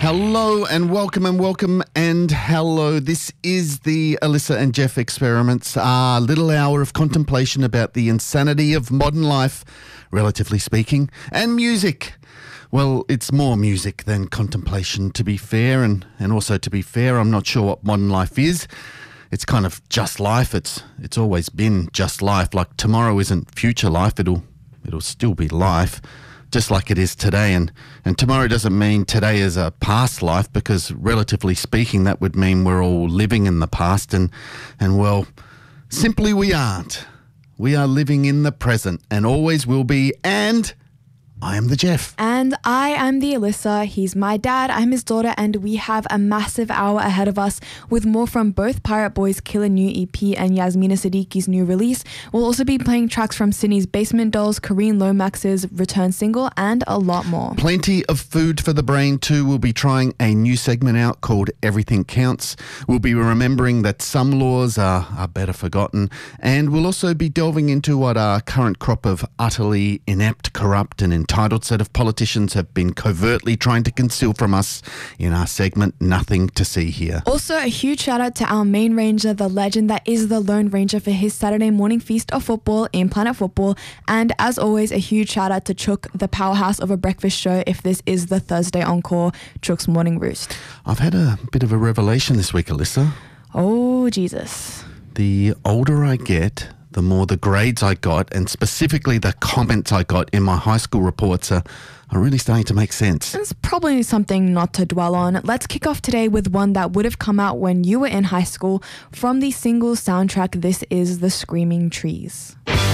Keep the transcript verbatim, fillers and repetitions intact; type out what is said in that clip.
Hello and welcome and welcome and hello. This is the Alyssa and Jeff Experiments, our little hour of contemplation about the insanity of modern life, relatively speaking, and music. Well, it's more music than contemplation, to be fair, and, and also to be fair, I'm not sure what modern life is. It's kind of just life. It's it's always been just life. Like tomorrow isn't future life. It'll it'll still be life, just like it is today. And, and tomorrow doesn't mean today is a past life, because relatively speaking, that would mean we're all living in the past. And, and well, simply we aren't. We are living in the present and always will be. And I am the Jeff. And I am the Alyssa. He's my dad, I'm his daughter, and we have a massive hour ahead of us with more from both Pirate Boy's killer new E P and Yasmina Siddiqui's new release. We'll also be playing tracks from Sydney's Basement Dolls, Kareen Lomax's return single, and a lot more. Plenty of food for the brain too. We'll be trying a new segment out called Everything Counts. We'll be remembering that some laws are, are better forgotten, and we'll also be delving into what our current crop of utterly inept, corrupt and entitled set of politicians have been covertly trying to conceal from us in our segment Nothing to See Here. Also, a huge shout out to our main ranger, the legend that is the Lone Ranger, for his Saturday morning feast of football in Planet Football. And as always, a huge shout out to Chook, the powerhouse of a breakfast show, if this is the Thursday encore, Chook's Morning Roost. I've had a bit of a revelation this week, Alyssa. Oh, Jesus. The older I get, the more the grades I got, and specifically the comments I got in my high school reports are, are really starting to make sense. It's probably something not to dwell on. Let's kick off today with one that would have come out when you were in high school. From the single soundtrack, this is The Screaming Trees.